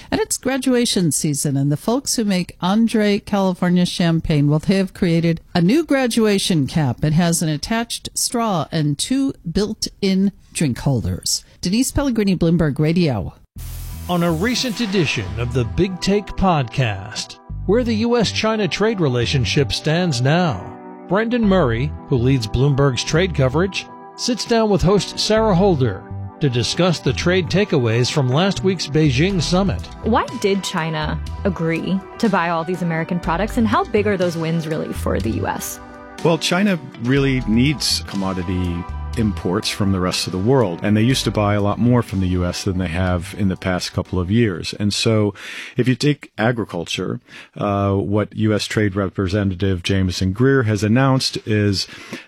And it's graduation season, and the folks who make Andre California champagne, well, they have created a new graduation cap. It has an attached straw and 2 built-in drink holders. Denise Pellegrini, Bloomberg Radio. On a recent edition of the Big Take podcast, where the U.S.-China trade relationship stands now, Brendan Murray, who leads Bloomberg's trade coverage, sits down with host Sarah Holder to discuss the trade takeaways from last week's Beijing summit. Why did China agree to buy all these American products, and how big are those wins really for the U.S.? Well, China really needs commodity imports from the rest of the world, and they used to buy a lot more from the U.S. than they have in the past couple of years. And so if you take agriculture, what U.S. Trade Representative Jameson Greer has announced is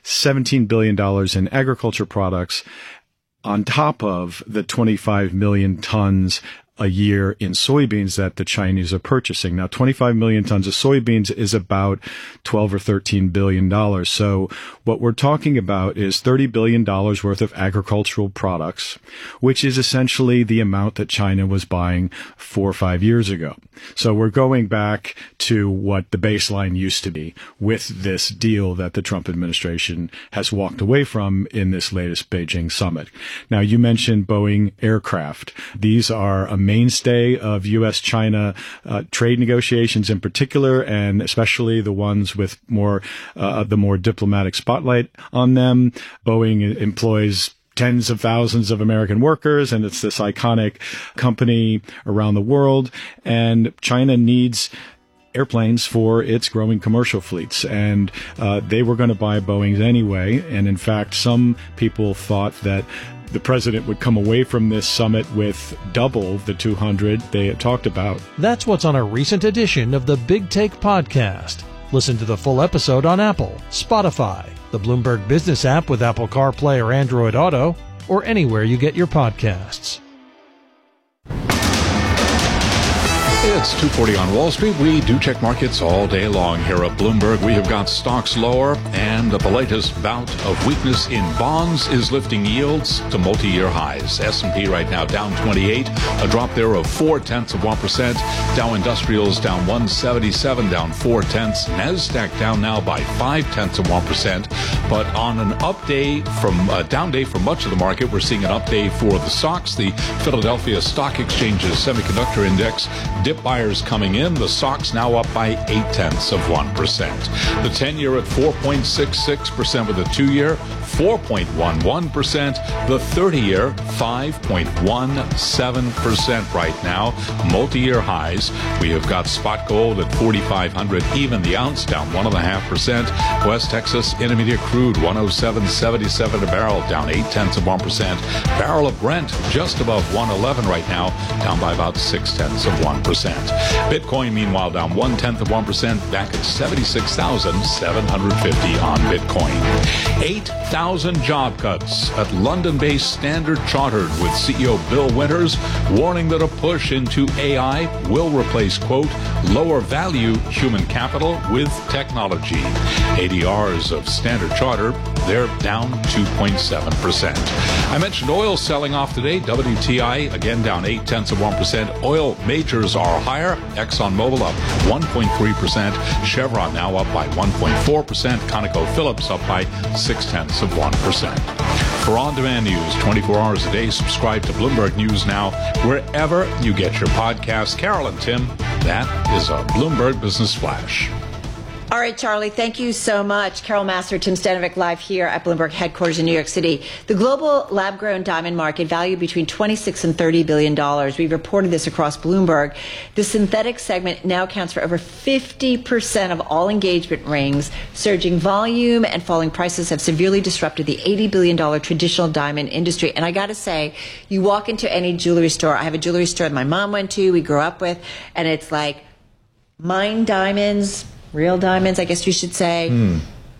$17 billion in agriculture products on top of the 25 million tons a year in soybeans that the Chinese are purchasing. Now, 25 million tons of soybeans is about $12 or $13 billion. So what we're talking about is $30 billion worth of agricultural products, which is essentially the amount that China was buying 4 or 5 years ago. So we're going back to what the baseline used to be with this deal that the Trump administration has walked away from in this latest Beijing summit. Now, you mentioned Boeing aircraft. These are a mainstay of U.S.-China trade negotiations in particular, and especially the ones with the more diplomatic spotlight on them. Boeing employs tens of thousands of American workers, and it's this iconic company around the world. And China needs airplanes for its growing commercial fleets, and they were going to buy Boeings anyway. And in fact, some people thought that the president would come away from this summit with double the 200 they had talked about. That's what's on a recent edition of the Big Take podcast. Listen to the full episode on Apple, Spotify, the Bloomberg Business app with Apple CarPlay or Android Auto, or anywhere you get your podcasts. It's 2:40 on Wall Street. We do check markets all day long here at Bloomberg. We have got stocks lower, and the latest bout of weakness in bonds is lifting yields to multi-year highs. S&P right now down 28, a drop there of 0.4%. Dow Industrials down 177, down 0.4. NASDAQ down now by 0.5%. But on an up day from a down day for much of the market, we're seeing an up day for the SOX, the Philadelphia Stock Exchange's semiconductor index. Dip buyers coming in. The SOX now up by 0.8%. The 10-year at 4.66% with the 2-year, 4.11%. The 30-year, 5.17% right now. Multi-year highs. We have got spot gold at 4,500 even the ounce, down 1.5%. West Texas Intermediate crude 107.77 a barrel, down 0.8%. Barrel of Brent just above 111 right now, down by about 0.6%. Bitcoin, meanwhile, down 0.1%, back at 76,750 on Bitcoin. 8,000 job cuts at London-based Standard Chartered, with CEO Bill Winters warning that a push into AI will replace, quote, lower value human capital with technology. ADRs of Standard Chartered, they're down 2.7%. I mentioned oil selling off today. WTI again down 0.8%. Oil majors are higher. ExxonMobil up 1.3%. Chevron now up by 1.4%. ConocoPhillips up by 0.6%. For on-demand news 24 hours a day, subscribe to Bloomberg News Now wherever you get your podcasts. Carol and Tim, that is a Bloomberg Business Flash. All right, Charlie, thank you so much. Carol Massar, Tim Stanovic, live here at Bloomberg headquarters in New York City. The global lab-grown diamond market valued between $26 and $30 billion. We've reported this across Bloomberg. The synthetic segment now accounts for over 50% of all engagement rings. Surging volume and falling prices have severely disrupted the $80 billion traditional diamond industry. And I got to say, you walk into any jewelry store. I have a jewelry store that my mom went to, we grew up with, and it's like mine diamonds, real diamonds, I guess you should say.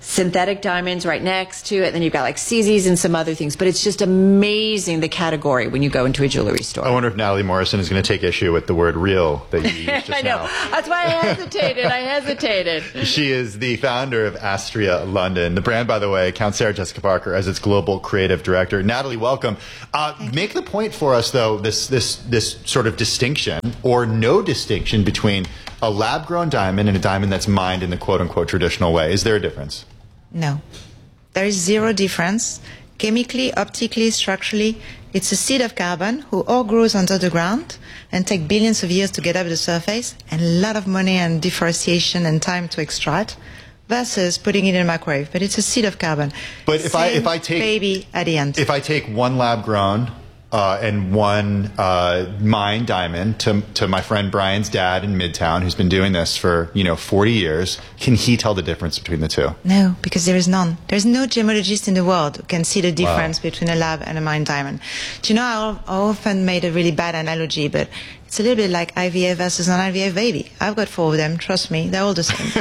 synthetic diamonds right next to it, and then you've got like CZs and some other things. But it's just amazing, the category when you go into a jewelry store. I wonder if Natalie Morrison is going to take issue with the word real that you used just I know. now. That's why I hesitated. She is the founder of Astria London. The brand, by the way, counts Sarah Jessica Parker as its global creative director. Natalie, welcome. Make the point for us, though, this sort of distinction or no distinction between a lab-grown diamond and a diamond that's mined in the quote-unquote traditional way. Is there a difference? No. There is zero difference. Chemically, optically, structurally, it's a seed of carbon who all grows under the ground and take billions of years to get up to the surface and a lot of money and deforestation and time to extract versus putting it in a microwave. But it's a seed of carbon. But if I take baby at the end. If I take one lab-grown and one mined diamond to my friend Brian's dad in Midtown, who's been doing this for 40 years, can he tell the difference between the two? No, because there is none. There's no gemologist in the world who can see the difference between a lab and a mined diamond. Do you know, I often made a really bad analogy, but it's a little bit like IVF versus non-IVF baby. I've got 4 of them. Trust me, they're all the same.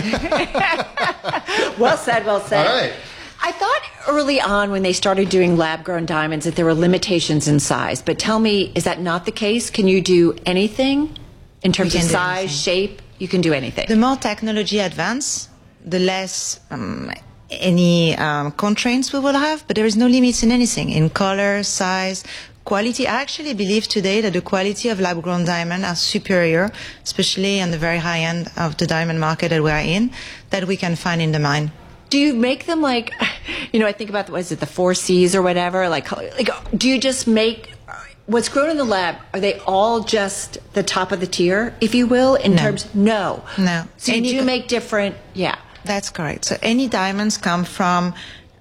Well said, well said. All right. I thought early on when they started doing lab-grown diamonds that there were limitations in size. But tell me, is that not the case? Can you do anything in terms of size, shape? You can do anything. The more technology advance, the less any constraints we will have. But there is no limits in anything, in color, size, quality. I actually believe today that the quality of lab-grown diamond are superior, especially on the very high end of the diamond market that we are in, that we can find in the mine. Do you make them like, I think about, what is it, the 4 C's or whatever? Like, do you just make, what's grown in the lab, are they all just the top of the tier, if you will, in terms? No. No. So you do make different, yeah. That's correct. So any diamonds come from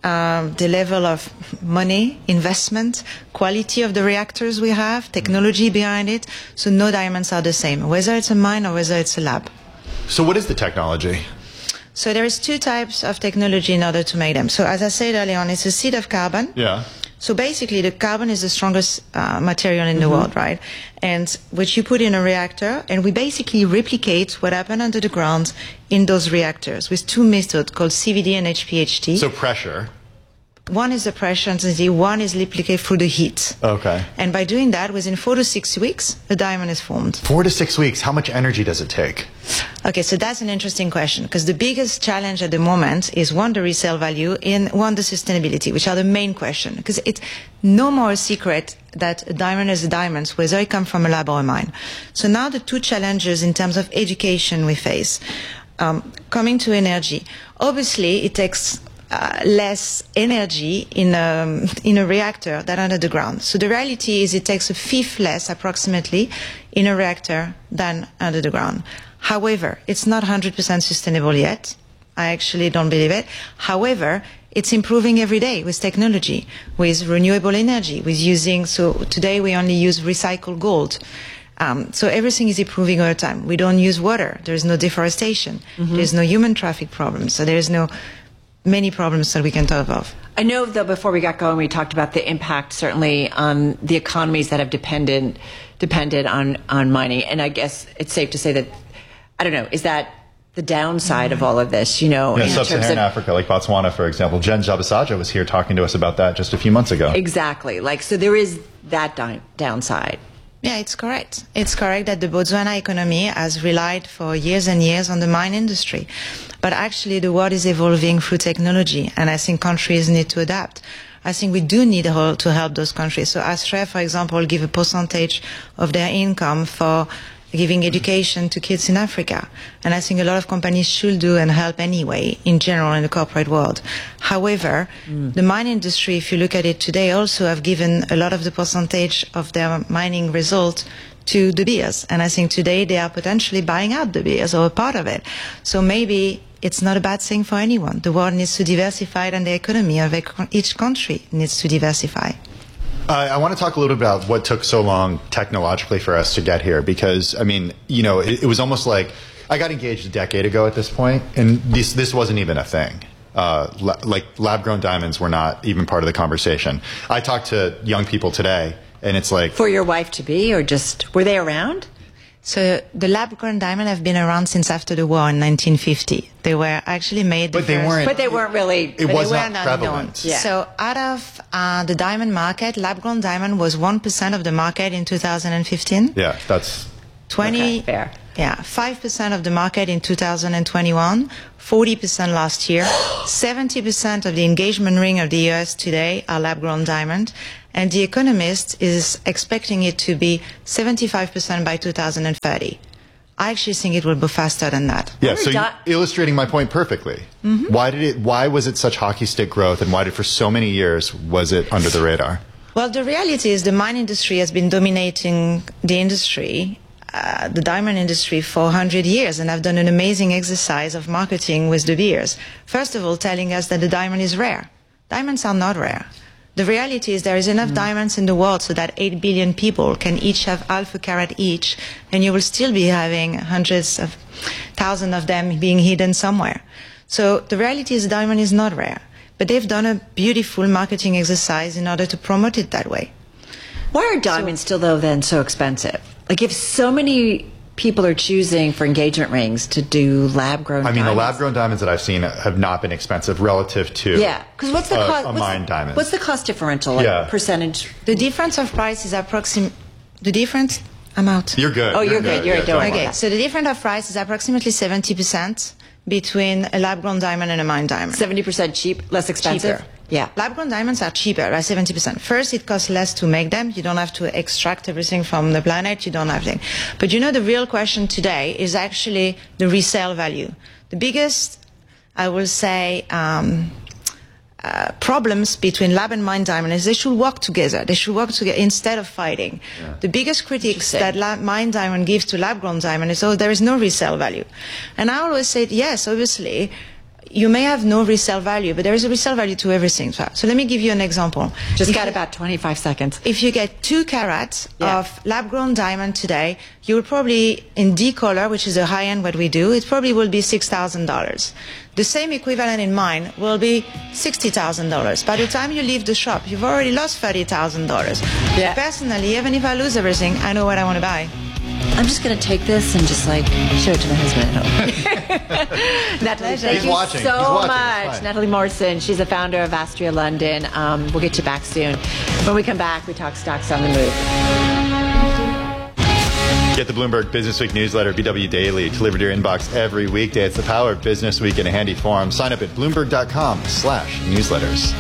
the level of money, investment, quality of the reactors we have, technology behind it. So no diamonds are the same, whether it's a mine or whether it's a lab. So what is the technology? So there is 2 types of technology in order to make them. So as I said earlier on, it's a seed of carbon. Yeah. So basically, the carbon is the strongest material in the world, right? And which you put in a reactor, and we basically replicate what happened under the ground in those reactors with 2 methods called CVD and HPHT. So pressure. One is the pressure intensity, one is replicate through the heat. Okay. And by doing that, within 4 to 6 weeks, a diamond is formed. 4 to 6 weeks. How much energy does it take? Okay, so that's an interesting question, because the biggest challenge at the moment is, 1, the resale value, and 1, the sustainability, which are the main question. Because it's no more a secret that a diamond is a diamond, whether it comes from a lab or a mine. So now the 2 challenges in terms of education we face. Coming to energy. Obviously, it takes less energy in a reactor than under the ground. So the reality is it takes 1/5 less approximately in a reactor than under the ground. However, it's not 100% sustainable yet. I actually don't believe it. However, it's improving every day with technology, with renewable energy, with using, so today we only use recycled gold. So everything is improving all the time. We don't use water. There's no deforestation. There's no human traffic problems. So there's no many problems that we can talk of. I know, though, before we got going, we talked about the impact, certainly, on the economies that have depended on mining. And I guess it's safe to say that, I don't know, is that the downside of all of this, Yeah, sub-Saharan Africa, like Botswana, for example. Jen Jabasaja was here talking to us about that just a few months ago. Exactly. So there is that downside. Yeah, it's correct. It's correct that the Botswana economy has relied for years and years on the mine industry. But actually, the world is evolving through technology, and I think countries need to adapt. I think we do need to help those countries. So Astria, for example, give a percentage of their income for giving education to kids in Africa. And I think a lot of companies should do and help anyway, in general, in the corporate world. However, the mine industry, if you look at it today, also have given a lot of the percentage of their mining result to De Beers. And I think today they are potentially buying out De Beers or a part of it. So maybe it's not a bad thing for anyone. The world needs to diversify, and the economy of each country needs to diversify. I want to talk a little bit about what took so long technologically for us to get here, because, I mean, it was almost like I got engaged a decade ago at this point, and this wasn't even a thing. Like lab-grown diamonds were not even part of the conversation. I talked to young people today, and it's like... For your wife to be, or just, were they around? So the lab-grown diamond have been around since after the war in 1950. They were actually made. But they weren't really. It was not not prevalent. Yeah. So out of the diamond market, lab-grown diamond was 1% of the market in 2015. Yeah, that's 20. Okay, fair. Yeah, 5% of the market in 2021, 40% last year. 70% of the engagement ring of the U.S. today are lab-grown diamond. And The Economist is expecting it to be 75% by 2030. I actually think it will go faster than that. Yeah, so you're illustrating my point perfectly. Mm-hmm. Why was it such hockey stick growth, and why did for so many years was it under the radar? Well, the reality is the mine industry has been dominating the industry, the diamond industry, for 100 years, and I've done an amazing exercise of marketing with De Beers. First of all, telling us that the diamond is rare. Diamonds are not rare. The reality is there is enough diamonds in the world so that 8 billion people can each have half a carat each, and you will still be having hundreds of thousands of them being hidden somewhere. So the reality is the diamond is not rare, but they've done a beautiful marketing exercise in order to promote it that way. Why are diamonds still, though, then so expensive? Like, if so many people are choosing for engagement rings to do lab-grown diamonds. I mean, the lab-grown diamonds that I've seen have not been expensive relative to because what's the cost? A mined diamond. What's the cost differential? Like percentage? The difference of price is I'm out. You're good. Oh, you're good. You're doing Okay, so the difference of price is approximately 70% between a lab-grown diamond and a mined diamond. 70% cheap, less expensive? Cheaper. Yeah. Lab-grown diamonds are cheaper by 70%. First, it costs less to make them. You don't have to extract everything from the planet. You don't have to. But the real question today is actually the resale value. The biggest, I will say, problems between lab and mined diamond is they should work together. They should work together instead of fighting. Yeah. The biggest critiques that mined diamond gives to lab-grown diamond is, there is no resale value. And I always say, yes, obviously, you may have no resale value, but there is a resale value to everything. So let me give you an example. Just got about 25 seconds. If you get 2 carats of lab-grown diamond today, you will probably, in D color, which is a high-end what we do, it probably will be $6,000. The same equivalent in mine will be $60,000. By the time you leave the shop, you've already lost $30,000. Yeah. Personally, even if I lose everything, I know what I want to buy. I'm just going to take this and just show it to my husband at home. Natalie, thank you so much. Natalie Morrison, she's the founder of Astria London. We'll get you back soon. When we come back, we talk stocks on the move. Get the Bloomberg Business Week newsletter, BW Daily, delivered to your inbox every weekday. It's the power of Business Week in a handy form. Sign up at Bloomberg.com/newsletters.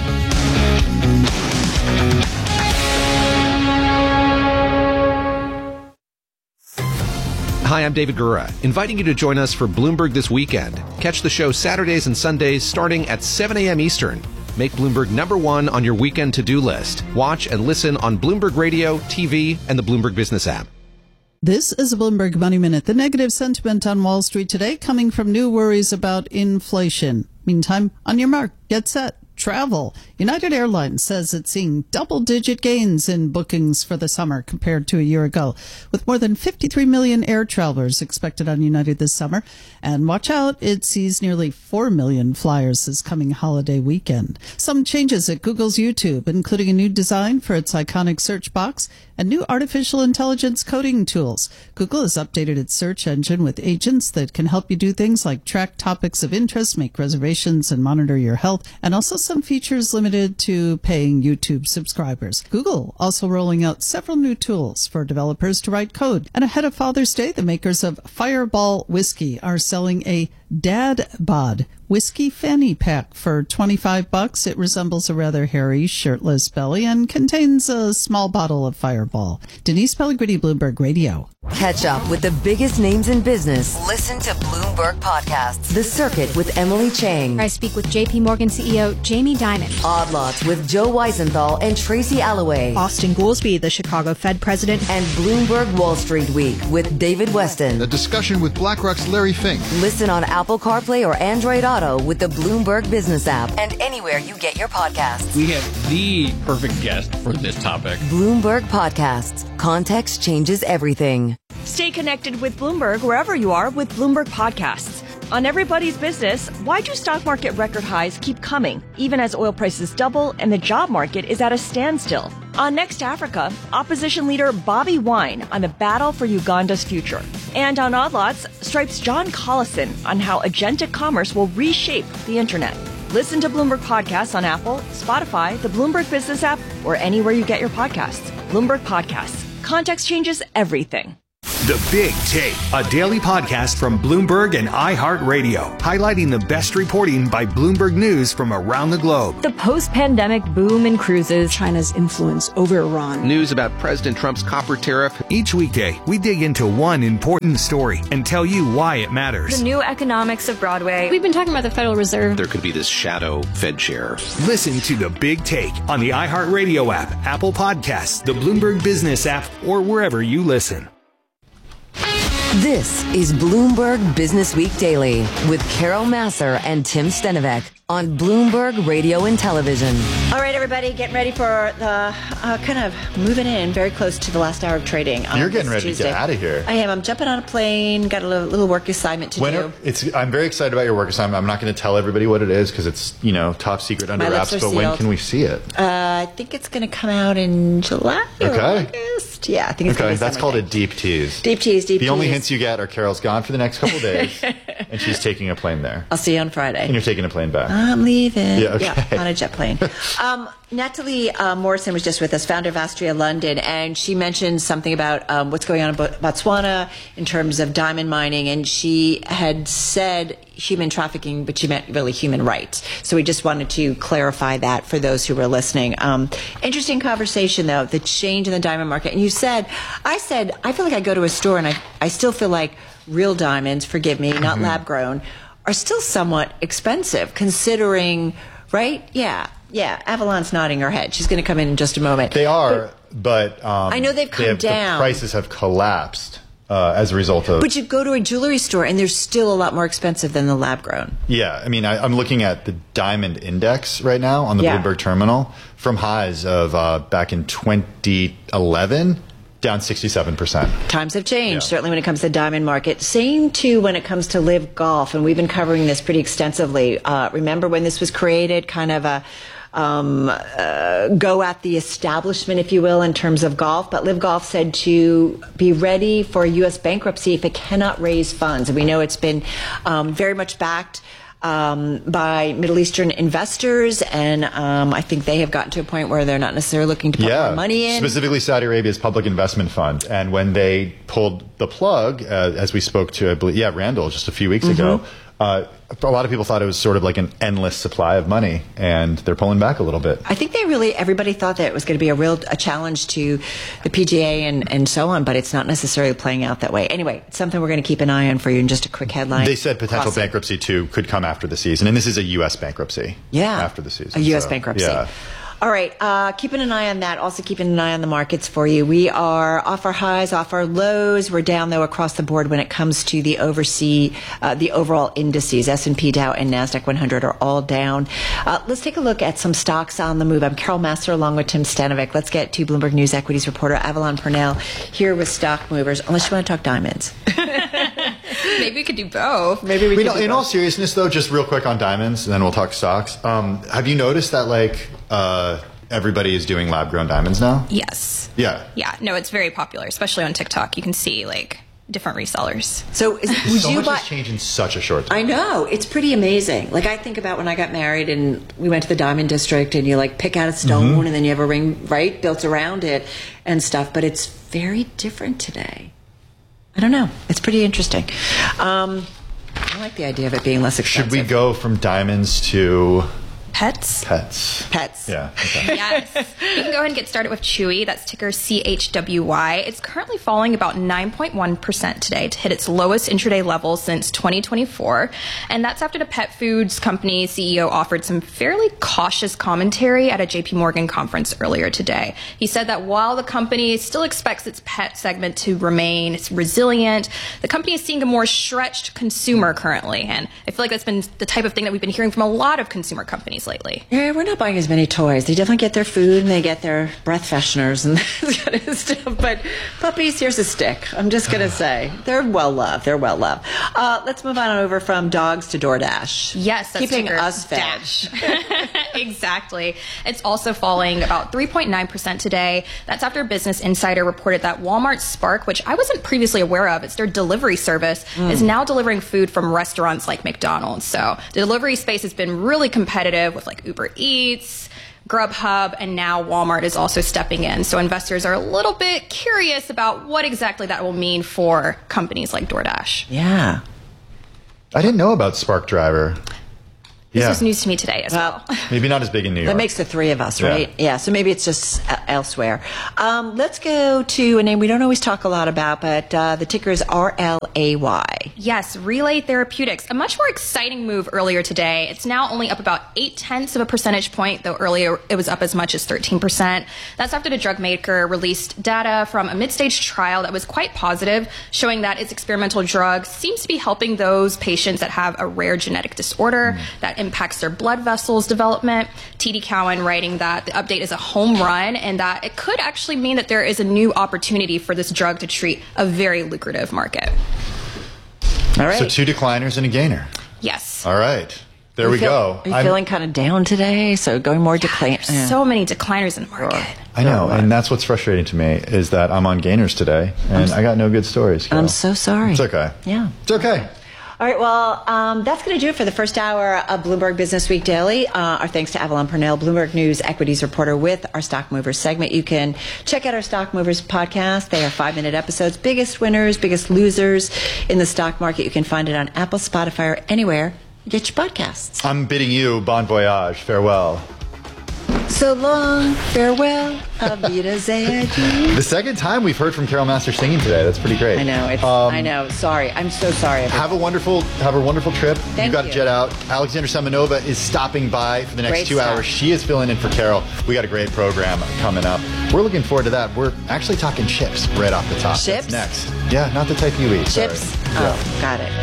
Hi, I'm David Gura, inviting you to join us for Bloomberg This Weekend. Catch the show Saturdays and Sundays starting at 7 a.m. Eastern. Make Bloomberg #1 on your weekend to-do list. Watch and listen on Bloomberg Radio, TV, and the Bloomberg Business app. This is a Bloomberg Money Minute. The negative sentiment on Wall Street today coming from new worries about inflation. Meantime, on your mark, get set. Travel. United Airlines says it's seeing double-digit gains in bookings for the summer compared to a year ago, with more than 53 million air travelers expected on United this summer. And watch out, it sees nearly 4 million flyers this coming holiday weekend. Some changes at Google's YouTube, including a new design for its iconic search box and new artificial intelligence coding tools. Google has updated its search engine with agents that can help you do things like track topics of interest, make reservations, and monitor your health, and also some features limited to paying YouTube subscribers. Google also rolling out several new tools for developers to write code. And ahead of Father's Day, the makers of Fireball Whiskey are selling a Dad Bod whiskey fanny pack for $25. It resembles a rather hairy, shirtless belly and contains a small bottle of Fireball. Denise Pellegrini, Bloomberg Radio. Catch up with the biggest names in business. Listen to Bloomberg Podcasts. The Circuit with Emily Chang. I speak with JP Morgan CEO Jamie Dimon. Odd Lots with Joe Weisenthal and Tracy Alloway. Austin Goolsbee, the Chicago Fed president. And Bloomberg Wall Street Week with David Weston. A discussion with BlackRock's Larry Fink. Listen on Apple CarPlay or Android Auto with the Bloomberg Business app and anywhere you get your podcasts. We have the perfect guest for this topic. Bloomberg Podcasts. Context changes everything. Stay connected with Bloomberg wherever you are with Bloomberg Podcasts. On Everybody's Business, why do stock market record highs keep coming, even as oil prices double and the job market is at a standstill? On Next Africa, opposition leader Bobby Wine on the battle for Uganda's future. And on Odd Lots, Stripe's John Collison on how agentic commerce will reshape the internet. Listen to Bloomberg Podcasts on Apple, Spotify, the Bloomberg Business app, or anywhere you get your podcasts. Bloomberg Podcasts. Context changes everything. The Big Take, a daily podcast from Bloomberg and iHeartRadio, highlighting the best reporting by Bloomberg News from around the globe. The post-pandemic boom in cruises, China's influence over Iran, news about President Trump's copper tariff. Each weekday, we dig into one important story and tell you why it matters. the new economics of Broadway. We've been talking about the Federal Reserve. There could be this shadow Fed chair. Listen to The Big Take on the iHeartRadio app, Apple Podcasts, the Bloomberg Business app, or wherever you listen. This is Bloomberg Business Week Daily with Carol Massar and Tim Stenovec on Bloomberg Radio and Television. All right, everybody, getting ready for the kind of moving in very close to the last hour of trading. You're getting ready Tuesday. to get out of here. I am. I'm jumping on a plane. Got a little work assignment to do. I'm very excited about your work assignment. I'm not going to tell everybody what it is because it's top secret under wraps. But when can we see it? I think it's going to come out in July or August. Yeah, I think it's going to be That's called a deep tease. Deep tease. The only hints you get are Carol's gone for the next couple of days, and she's taking a plane there. I'll see you on Friday. And you're taking a plane back. I'm leaving. Yeah, okay. On a jet plane. Natalie Morrison was just with us, founder of Astria London, and she mentioned something about what's going on in Botswana in terms of diamond mining, and she had said human trafficking, but she meant really human rights. So we just wanted to clarify that for those who were listening. Interesting conversation, though, the change in the diamond market. And I said, I feel like I go to a store and I still feel like real diamonds, forgive me, not lab grown, are still somewhat expensive considering, right? Yeah. Avalon's nodding her head. She's going to come in just a moment. They are, but I know they've come down. The prices have collapsed as a result of. But you go to a jewelry store and they're still a lot more expensive than the lab grown. Yeah, I mean, I'm looking at the diamond index right now on the Bloomberg terminal from highs of back in 2011. Down 67%. Times have changed, certainly when it comes to the diamond market. Same, too, when it comes to Live Golf, and we've been covering this pretty extensively. Remember when this was created, kind of a go at the establishment, if you will, in terms of golf. But Live Golf said to be ready for a U.S. bankruptcy if it cannot raise funds. And we know it's been very much backed by Middle Eastern investors, and I think they have gotten to a point where they're not necessarily looking to put more money in. Specifically Saudi Arabia's Public Investment Fund. And when they pulled the plug, as we spoke to, I believe, Randall just a few weeks ago, a lot of people thought it was sort of like an endless supply of money, and they're pulling back a little bit. I think everybody thought that it was going to be a challenge to the PGA and so on, but it's not necessarily playing out that way. Anyway, it's something we're going to keep an eye on for you, and just a quick headline. They said potential bankruptcy, too, could come after the season, and this is a U.S. bankruptcy after the season. A U.S. bankruptcy. Yeah. All right, keeping an eye on that, also keeping an eye on the markets for you. We are off our highs, off our lows. We're down, though, across the board when it comes to the overall indices. S&P, Dow, and NASDAQ 100 are all down. Let's take a look at some stocks on the move. I'm Carol Massar along with Tim Stenovec. Let's get to Bloomberg News equities reporter Avalon Purnell here with stock movers, unless you want to talk diamonds. Maybe we could do both. Maybe we could do both. In all seriousness, though, just real quick on diamonds, and then we'll talk stocks. Have you noticed that, everybody is doing lab-grown diamonds now? Yes. Yeah. Yeah. No, it's very popular, especially on TikTok. You can see, different resellers. So much has changed in such a short time. I know. It's pretty amazing. I think about when I got married and we went to the Diamond District and you, pick out a stone and then you have a ring, right, built around it and stuff. But it's very different today. I don't know. It's pretty interesting. I like the idea of it being less expensive. Should we go from diamonds to... Pets. Yeah. Okay. Yes. You can go ahead and get started with Chewy. That's ticker CHWY. It's currently falling about 9.1% today to hit its lowest intraday level since 2024. And that's after the pet foods company CEO offered some fairly cautious commentary at a JP Morgan conference earlier today. He said that while the company still expects its pet segment to remain resilient, the company is seeing a more stretched consumer currently. And I feel like that's been the type of thing that we've been hearing from a lot of consumer companies lately. Yeah, we're not buying as many toys. They definitely get their food and they get their breath fresheners and that kind of stuff. But puppies, here's a stick. I'm just going to say they're well loved. Let's move on over from dogs to DoorDash. Yes, that's keeping us fed. Exactly. It's also falling about 3.9% today. That's after Business Insider reported that Walmart Spark, which I wasn't previously aware of, it's their delivery service, is now delivering food from restaurants like McDonald's. So the delivery space has been really competitive with like Uber Eats, Grubhub, and now Walmart is also stepping in. So investors are a little bit curious about what exactly that will mean for companies like DoorDash. Yeah. I didn't know about Spark Driver. This was news to me today as well. Maybe not as big in New York. That makes the three of us, right? Yeah, so maybe it's just elsewhere. Let's go to a name we don't always talk a lot about, but the ticker is RLAY. Yes, Relay Therapeutics. A much more exciting move earlier today. It's now only up about 0.8 of a percentage point, though earlier it was up as much as 13%. That's after the drug maker released data from a mid-stage trial that was quite positive, showing that its experimental drug seems to be helping those patients that have a rare genetic disorder that impacts their blood vessels development. TD Cowen writing that the update is a home run and that it could actually mean that there is a new opportunity for this drug to treat a very lucrative market. All right. So 2 decliners and a gainer. Yes. All right. There we go. Are you feeling kind of down today? So going more decline. So many decliners in the market. I know, and that's what's frustrating to me is that I'm on gainers today, and I got no good stories. Carol. I'm so sorry. It's okay. Yeah. It's okay. All right, well, that's going to do it for the first hour of Bloomberg Business Week Daily. Our thanks to Avalon Purnell, Bloomberg News equities reporter with our Stock Movers segment. You can check out our Stock Movers podcast. They are 5-minute episodes, biggest winners, biggest losers in the stock market. You can find it on Apple, Spotify, or anywhere you get your podcasts. I'm bidding you bon voyage, farewell. So long, farewell, auf Wiedersehen. The second time we've heard from Carol Master singing today. That's pretty great. I know. I know. Sorry. I'm so sorry. Have a wonderful trip. Thank You've got you. to jet out. Alexandra Semenova is stopping by for the next Great 2 stuff. hours. She is filling in for Carol. We got a great program coming up. We're looking forward to that. We're actually talking chips right off the top. Chips? That's next. Yeah, not the type you eat. Chips? Sorry. Oh, got it.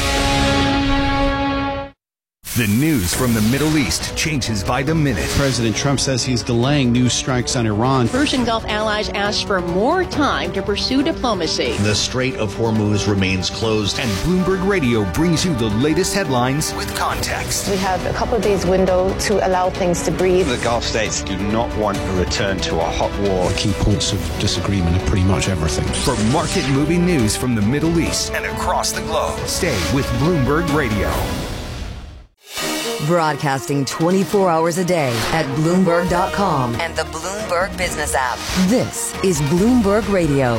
The news from the Middle East changes by the minute. President Trump says he's delaying new strikes on Iran. Persian Gulf allies asked for more time to pursue diplomacy. The Strait of Hormuz remains closed. And Bloomberg Radio brings you the latest headlines with context. We have a couple of days window to allow things to breathe. The Gulf states do not want a return to a hot war. The key points of disagreement are pretty much everything. For market-moving news from the Middle East and across the globe, stay with Bloomberg Radio. Broadcasting 24 hours a day at Bloomberg.com and the Bloomberg Business app. This is Bloomberg Radio.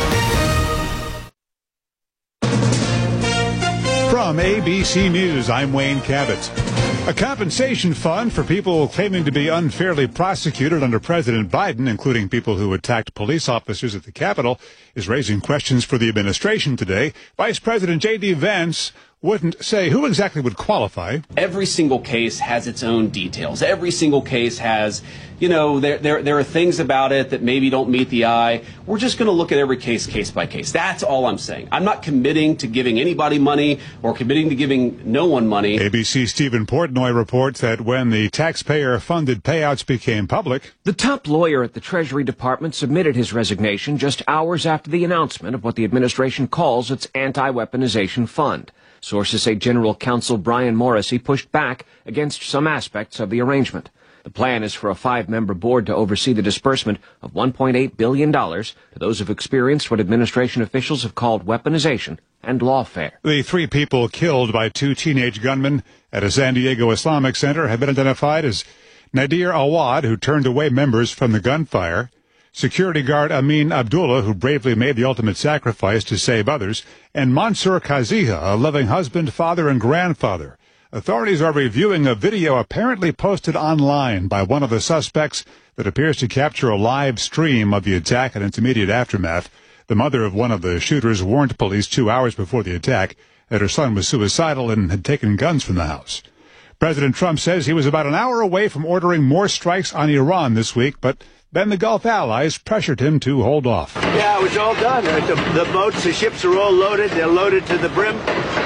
From ABC News, I'm Wayne Cabot. A compensation fund for people claiming to be unfairly prosecuted under President Biden, including people who attacked police officers at the Capitol, is raising questions for the administration today. Vice President J.D. Vance wouldn't say who exactly would qualify. Every single case has its own details. Every single case has, there are things about it that maybe don't meet the eye. We're just going to look at every case by case. That's all I'm saying. I'm not committing to giving anybody money or committing to giving no one money. ABC's Stephen Portnoy reports that when the taxpayer-funded payouts became public, the top lawyer at the Treasury Department submitted his resignation just hours after the announcement of what the administration calls its anti-weaponization fund. Sources say General Counsel Brian Morrissey pushed back against some aspects of the arrangement. The plan is for a 5-member board to oversee the disbursement of $1.8 billion to those who've experienced what administration officials have called weaponization and lawfare. The 3 people killed by 2 teenage gunmen at a San Diego Islamic center have been identified as Nadir Awad, who turned away members from the gunfire, security guard Amin Abdullah, who bravely made the ultimate sacrifice to save others, and Mansour Kaziha, a loving husband, father, and grandfather. Authorities are reviewing a video apparently posted online by one of the suspects that appears to capture a live stream of the attack and its immediate aftermath. The mother of one of the shooters warned police 2 hours before the attack that her son was suicidal and had taken guns from the house. President Trump says he was about an hour away from ordering more strikes on Iran this week, but then the Gulf allies pressured him to hold off. Yeah, it was all done. The boats, the ships are all loaded. They're loaded to the brim,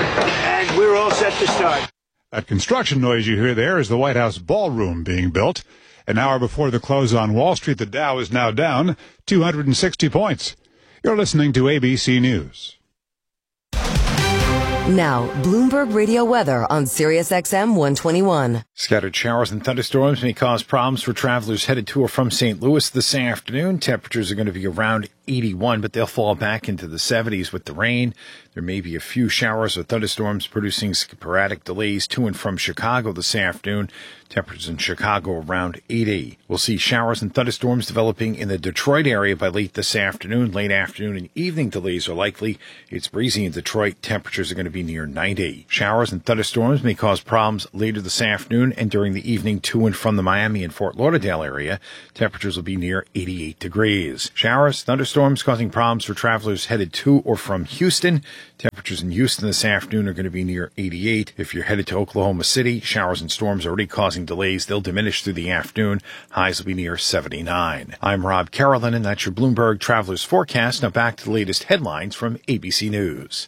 and we're all set to start. That construction noise you hear there is the White House ballroom being built. An hour before the close on Wall Street, the Dow is now down 260 points. You're listening to ABC News. Now, Bloomberg Radio weather on Sirius XM 121. Scattered showers and thunderstorms may cause problems for travelers headed to or from St. Louis this afternoon. Temperatures are going to be around 81, but they'll fall back into the 70s with the rain. There may be a few showers or thunderstorms producing sporadic delays to and from Chicago this afternoon. Temperatures in Chicago around 80. We'll see showers and thunderstorms developing in the Detroit area by late this afternoon. Late afternoon and evening delays are likely. It's breezy in Detroit. Temperatures are going to be near 90. Showers and thunderstorms may cause problems later this afternoon and during the evening to and from the Miami and Fort Lauderdale area. Temperatures will be near 88 degrees. Showers, thunderstorms causing problems for travelers headed to or from Houston. Temperatures in Houston this afternoon are going to be near 88. If you're headed to Oklahoma City, showers and storms already causing delays. They'll diminish through the afternoon. Highs will be near 79. I'm Rob Carolyn, and that's your Bloomberg Travelers Forecast. Now back to the latest headlines from ABC News.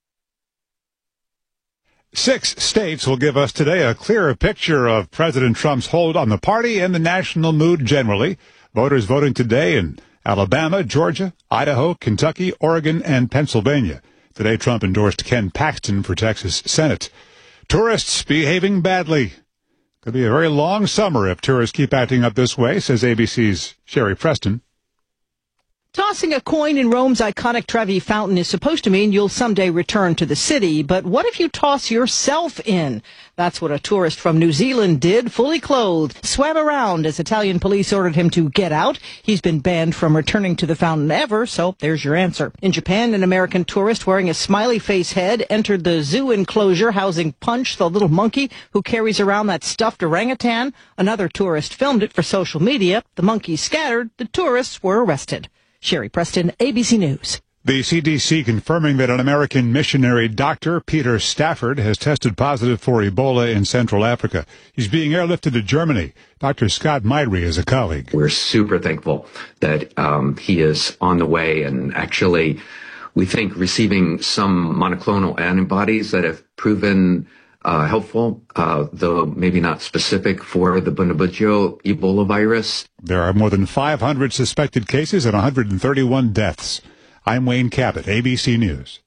6 states will give us today a clearer picture of President Trump's hold on the party and the national mood generally. Voters voting today in Alabama, Georgia, Idaho, Kentucky, Oregon, and Pennsylvania. Today, Trump endorsed Ken Paxton for Texas Senate. Tourists behaving badly. Could be a very long summer if tourists keep acting up this way, says ABC's Sherry Preston. Tossing a coin in Rome's iconic Trevi Fountain is supposed to mean you'll someday return to the city, but what if you toss yourself in? That's what a tourist from New Zealand did, fully clothed, swam around as Italian police ordered him to get out. He's been banned from returning to the fountain ever, so there's your answer. In Japan, an American tourist wearing a smiley face head entered the zoo enclosure housing Punch, the little monkey who carries around that stuffed orangutan. Another tourist filmed it for social media. The monkey scattered. The tourists were arrested. Sherry Preston, ABC News. The CDC confirming that an American missionary doctor, Peter Stafford, has tested positive for Ebola in Central Africa. He's being airlifted to Germany. Dr. Scott Myrie is a colleague. We're super thankful that he is on the way, and actually we think receiving some monoclonal antibodies that have proven helpful, though maybe not specific for the Bundibugyo Ebola virus. There are more than 500 suspected cases and 131 deaths. I'm Wayne Cabot, ABC News.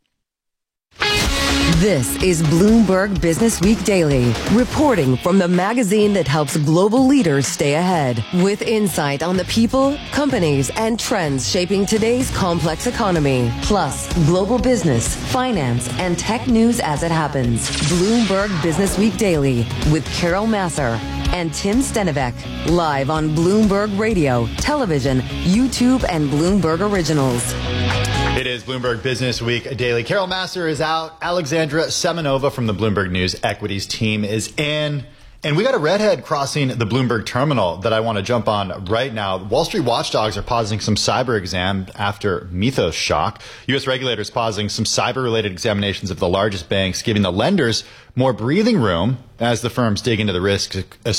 This is Bloomberg Business Week Daily, reporting from the magazine that helps global leaders stay ahead, with insight on the people, companies, and trends shaping today's complex economy, plus global business, finance, and tech news as it happens. Bloomberg Business Week Daily with Carol Massar and Tim Stenivek, live on Bloomberg Radio, television, YouTube, and Bloomberg Originals. It is Bloomberg Business Week Daily. Carol Massar is out. Alexandra Semenova from the Bloomberg News Equities team is in. And we got a redhead crossing the Bloomberg terminal that I want to jump on right now. Wall Street watchdogs are pausing some cyber exam after Mythos shock. U.S. regulators pausing some cyber-related examinations of the largest banks, giving the lenders more breathing room as the firms dig into the risks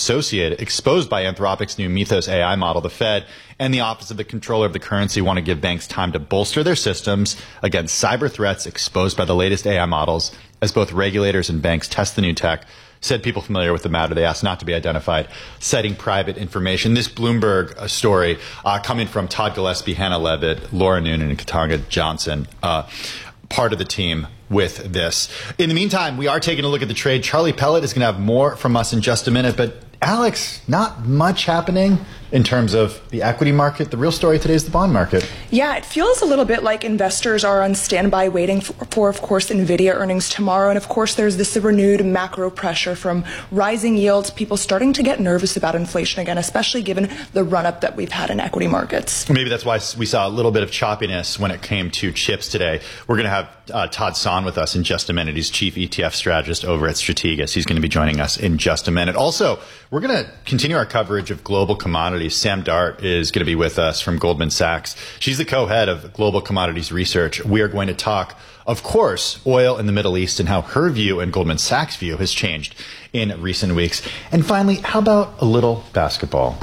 exposed by Anthropic's new Mythos AI model. The Fed and the Office of the Comptroller of the Currency want to give banks time to bolster their systems against cyber threats exposed by the latest AI models, as both regulators and banks test the new tech. Said people familiar with the matter, they asked not to be identified, citing private information. This Bloomberg story coming from Todd Gillespie, Hannah Levitt, Laura Noonan, and Katanga Johnson, part of the team with this. In the meantime, we are taking a look at the trade. Charlie Pellet is going to have more from us in just a minute. But Alex, not much happening in terms of the equity market. The real story today is the bond market. Yeah, it feels a little bit like investors are on standby waiting for, of course, NVIDIA earnings tomorrow. And of course, there's this renewed macro pressure from rising yields, people starting to get nervous about inflation again, especially given the run-up that we've had in equity markets. Maybe that's why we saw a little bit of choppiness when it came to chips today. We're going to have Todd Son with us in just a minute. He's chief ETF strategist over at Strategas. He's going to be joining us in just a minute. Also, we're going to continue our coverage of global commodities. Sam Dart is going to be with us from Goldman Sachs. She's the co-head of Global Commodities Research. We are going to talk, of course, oil in the Middle East and how her view and Goldman Sachs' view has changed in recent weeks. And finally, how about a little basketball?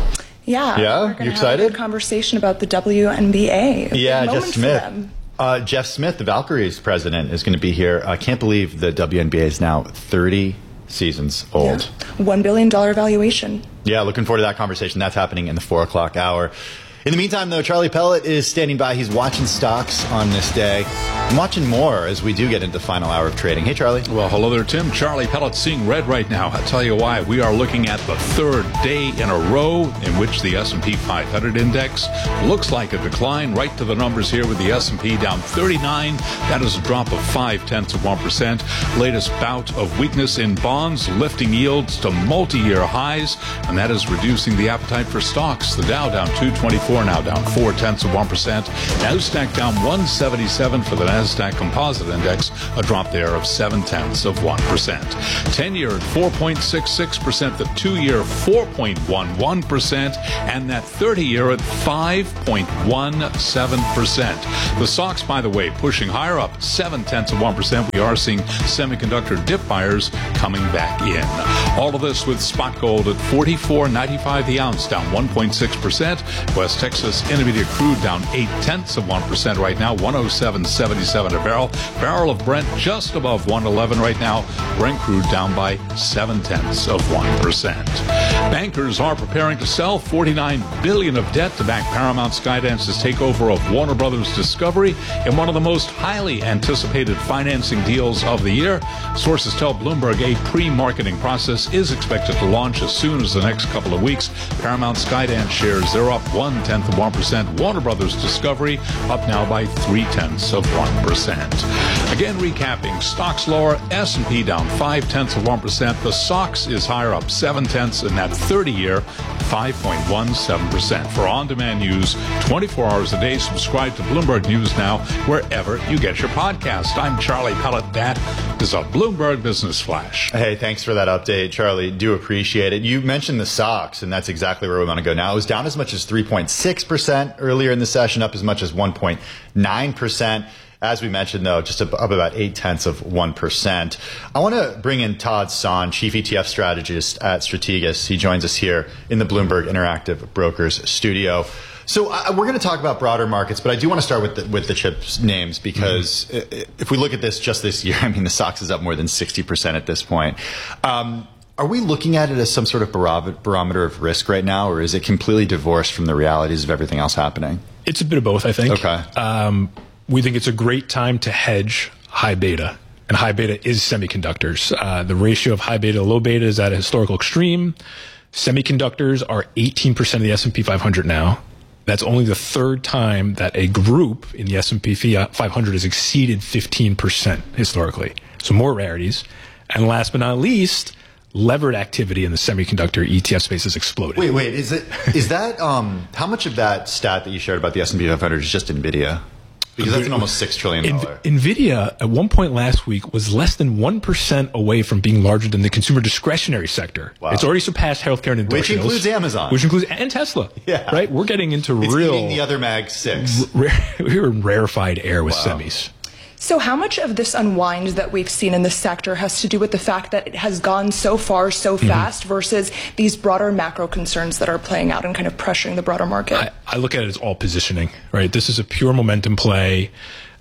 Yeah. You excited? Have a good conversation about the WNBA. Yeah, Jeff Smith. Jeff Smith, the Valkyries president, is going to be here. I can't believe the WNBA is now 30 seasons old. $1 billion valuation. Yeah, looking forward to that conversation. That's happening in the 4 o'clock hour. In the meantime, though, Charlie Pellet is standing by. He's watching stocks on this day. I'm watching more as we do get into the final hour of trading. Hey, Charlie. Well, hello there, Tim. Charlie Pellet seeing red right now. I'll tell you why. We are looking at the third day in a row in which the S&P 500 index looks like a decline. Right to the numbers here with the S&P down 39. That is a drop of 0.5%. Latest bout of weakness in bonds, lifting yields to multi-year highs, and that is reducing the appetite for stocks. The Dow down 224, now down 0.4%. NASDAQ down 177 for the NASDAQ Composite Index, a drop there of 0.7%. 10-year at 4.66%, the 2-year 4.11%, and that 30-year at 5.17%. The stocks, by the way, pushing higher up 0.7%. We are seeing semiconductor dip buyers coming back in. All of this with spot gold at $44.95 the ounce, down 1.6%. West Texas Intermediate crude down 0.8% right now, 107.77 a barrel. Barrel of Brent just above 111 right now. Brent crude down by 0.7%. Bankers are preparing to sell $49 billion of debt to back Paramount Skydance's takeover of Warner Brothers Discovery in one of the most highly anticipated financing deals of the year. Sources tell Bloomberg a pre-marketing process is expected to launch as soon as the next couple of weeks. Paramount Skydance shares, they're up 0.1%. Warner Brothers Discovery up now by 0.3%. Again, recapping, stocks lower, S&P down 0.5%. The SOX is higher, up 0.7, and that 30-year 5.17%. For on-demand news, 24 hours a day, subscribe to Bloomberg News Now wherever you get your podcast. I'm Charlie Pellet. That is a Bloomberg Business Flash. Hey, thanks for that update, Charlie. Do appreciate it. You mentioned the SOX, and that's exactly where we want to go now. It was down as much as 3.6% earlier in the session, up as much as 1.9%. As we mentioned, though, just up about 0.8%. I want to bring in Todd Son, Chief ETF Strategist at Strategas. He joins us here in the Bloomberg Interactive Brokers studio. So we're going to talk about broader markets, but I do want to start with the chips names because if we look at this just this year, I mean, the SOX is up more than 60% at this point. Are we looking at it as some sort of barometer of risk right now, or is it completely divorced from the realities of everything else happening? It's a bit of both, I think. Okay. We think it's a great time to hedge high beta, and high beta is semiconductors. The ratio of high beta to low beta is at a historical extreme. Semiconductors are 18% of the S&P 500 now. That's only the third time that a group in the S&P 500 has exceeded 15% historically. So more rarities. And last but not least, levered activity in the semiconductor ETF space has exploded. Wait, is that how much of that stat that you shared about the S&P 500 is just NVIDIA? Because that's an almost $6 trillion. NVIDIA, at one point last week, was less than 1% away from being larger than the consumer discretionary sector. Wow. It's already surpassed healthcare and industrials. Which includes Amazon. And Tesla. Yeah. Right? We're getting into it's real... eating the other Mag 6. We're in rarefied air with semis. So how much of this unwind that we've seen in the sector has to do with the fact that it has gone so far so fast versus these broader macro concerns that are playing out and kind of pressuring the broader market? I look at it as all positioning, right? This is a pure momentum play.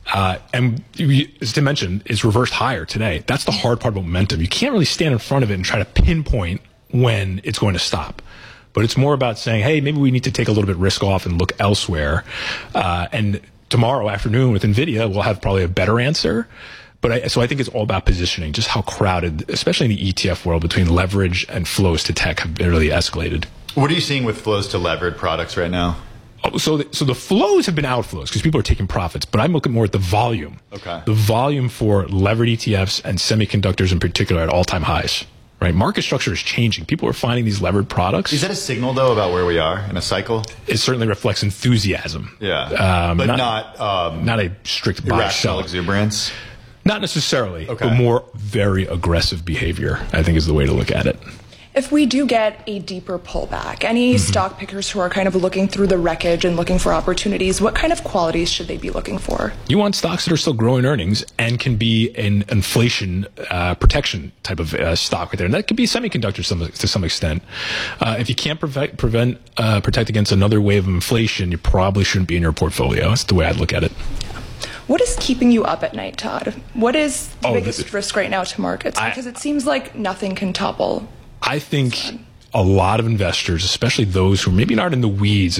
And as Tim mentioned, it's reversed higher today. That's the hard part about momentum. You can't really stand in front of it and try to pinpoint when it's going to stop. But it's more about saying, hey, maybe we need to take a little bit risk off and look elsewhere. And tomorrow afternoon with NVIDIA, we'll have probably a better answer. But so I think it's all about positioning, just how crowded, especially in the ETF world, between leverage and flows to tech have really escalated. What are you seeing with flows to levered products right now? So the flows have been outflows because people are taking profits, but I'm looking more at the volume. Okay. The volume for levered ETFs and semiconductors in particular at all-time highs. Right, market structure is changing. People are finding these levered products. Is that a signal, though, about where we are in a cycle? It certainly reflects enthusiasm. Yeah, but not a strict buy-sell exuberance. Not necessarily, but more very aggressive behavior, I think, is the way to look at it. If we do get a deeper pullback, any stock pickers who are kind of looking through the wreckage and looking for opportunities, what kind of qualities should they be looking for? You want stocks that are still growing earnings and can be an inflation protection type of stock right there. And that could be semiconductors to some extent. If you can't protect against another wave of inflation, you probably shouldn't be in your portfolio. That's the way I'd look at it. What is keeping you up at night, Todd? What is the biggest risk right now to markets? Because it seems like nothing can topple. I think a lot of investors, especially those who maybe not in the weeds as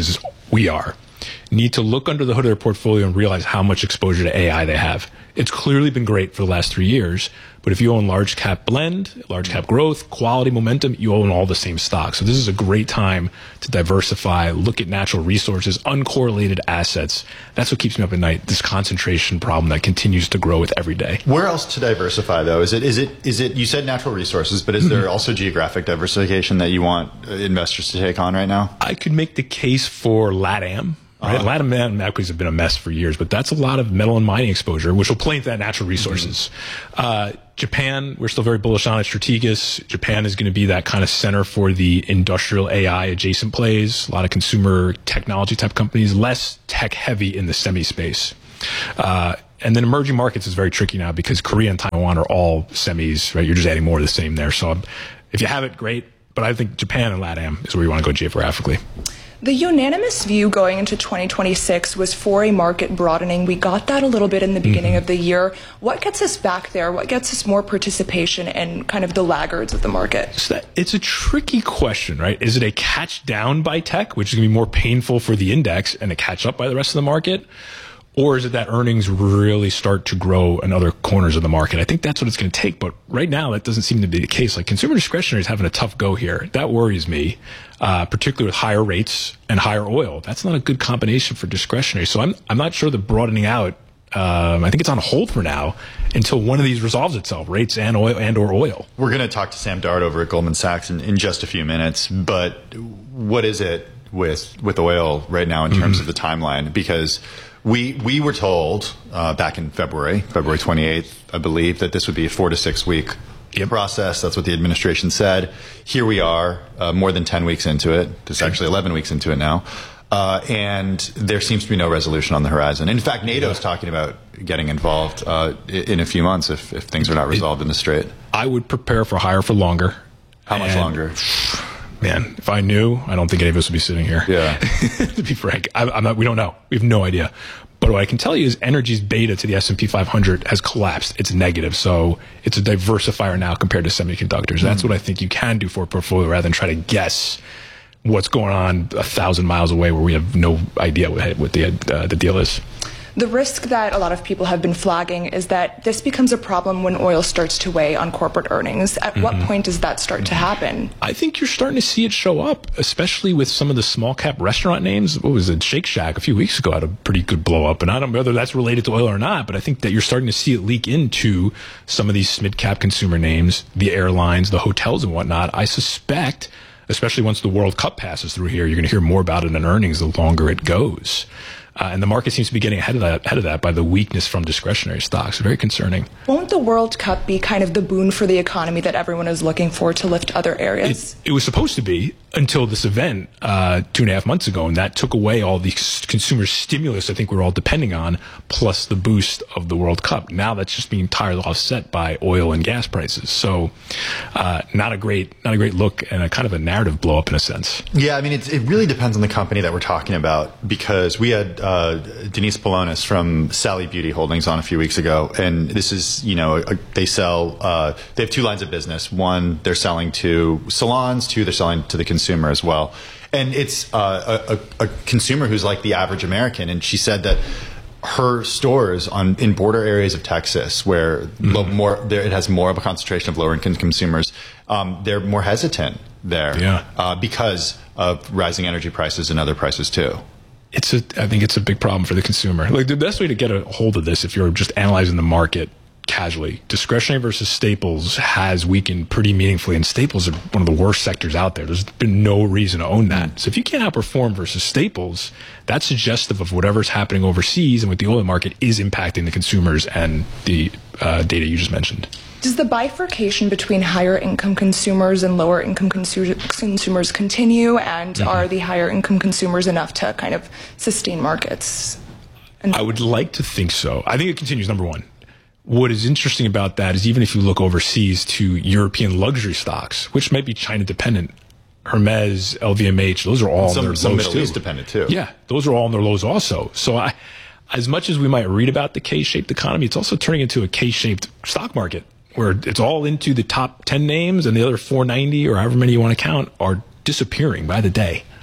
we are, need to look under the hood of their portfolio and realize how much exposure to AI they have. It's clearly been great for the last 3 years, but if you own large cap blend, large cap growth, quality momentum, you own all the same stocks. So this is a great time to diversify, look at natural resources, uncorrelated assets. That's what keeps me up at night, this concentration problem that continues to grow with every day. Where else to diversify, though? Is it you said natural resources, but is there also geographic diversification that you want investors to take on right now? I could make the case for LATAM. Right? LATAM equities have been a mess for years, but that's a lot of metal and mining exposure, which will play into that natural resources. Japan, we're still very bullish on it. Strategas, Japan is going to be that kind of center for the industrial AI adjacent plays. A lot of consumer technology type companies, less tech heavy in the semi space. And then emerging markets is very tricky now because Korea and Taiwan are all semis, right? You're just adding more of the same there. So if you have it, great. But I think Japan and LATAM is where you want to go geographically. The unanimous view going into 2026 was for a market broadening. We got that a little bit in the beginning of the year. What gets us back there? What gets us more participation in kind of the laggards of the market? So it's a tricky question, right? Is it a catch down by tech, which is going to be more painful for the index, and a catch up by the rest of the market? Or is it that earnings really start to grow in other corners of the market? I think that's what it's going to take. But right now, that doesn't seem to be the case. Like consumer discretionary is having a tough go here. That worries me, particularly with higher rates and higher oil. That's not a good combination for discretionary. So I'm not sure the broadening out. I think it's on hold for now until one of these resolves itself, rates and or oil. We're going to talk to Sam Dart over at Goldman Sachs in just a few minutes. But what is it with oil right now in terms of the timeline? Because we were told back in February 28th, I believe, that this would be a 4 to 6 week process. That's what the administration said. Here we are, more than 10 weeks into it. It's actually 11 weeks into it now. And there seems to be no resolution on the horizon. In fact, NATO is talking about getting involved in a few months if things are not resolved in the Strait. I would prepare for higher for longer. How much longer? Man, if I knew, I don't think any of us would be sitting here. Yeah. To be frank, we don't know. We have no idea. But what I can tell you is energy's beta to the S&P 500 has collapsed. It's negative. So it's a diversifier now compared to semiconductors. That's what I think you can do for a portfolio rather than try to guess what's going on 1,000 miles away where we have no idea what the deal is. The risk that a lot of people have been flagging is that this becomes a problem when oil starts to weigh on corporate earnings. At what point does that start to happen? I think you're starting to see it show up, especially with some of the small cap restaurant names. What was it? Shake Shack a few weeks ago had a pretty good blow up. And I don't know whether that's related to oil or not, but I think that you're starting to see it leak into some of these mid cap consumer names, the airlines, the hotels and whatnot. I suspect, especially once the World Cup passes through here, you're going to hear more about it in earnings the longer it goes. And the market seems to be getting ahead of that by the weakness from discretionary stocks. Very concerning. Won't the World Cup be kind of the boon for the economy that everyone is looking for to lift other areas? It was supposed to be until this event 2.5 months ago, and that took away all the consumer stimulus I think we're all depending on, plus the boost of the World Cup. Now that's just being entirely offset by oil and gas prices. So not a great look, and a kind of a narrative blow up in a sense. Yeah, I mean, it really depends on the company that we're talking about, because we had Denise Polonis from Sally Beauty Holdings on a few weeks ago, and this is, they sell, they have two lines of business. One, they're selling to salons. Two, they're selling to the consumer as well. And it's a consumer who's like the average American, and she said that her stores in border areas of Texas, where it has more of a concentration of lower income consumers, they're more hesitant there because of rising energy prices and other prices too. I think it's a big problem for the consumer. Like the best way to get a hold of this, if you're just analyzing the market casually, discretionary versus staples has weakened pretty meaningfully, and staples are one of the worst sectors out there. There's been no reason to own that. So if you can't outperform versus staples, that's suggestive of whatever's happening overseas and with the oil market is impacting the consumers and the data you just mentioned. Does the bifurcation between higher income consumers and lower income consumers continue, and are the higher income consumers enough to kind of sustain markets? I would like to think so. I think it continues, number one. What is interesting about that is even if you look overseas to European luxury stocks, which might be China dependent, Hermes, LVMH, those are all in their lows some Middle too. East dependent too. Yeah, those are all in their lows also. So as much as we might read about the K-shaped economy, it's also turning into a K-shaped stock market, where it's all into the top 10 names and the other 490 or however many you want to count are disappearing by the day.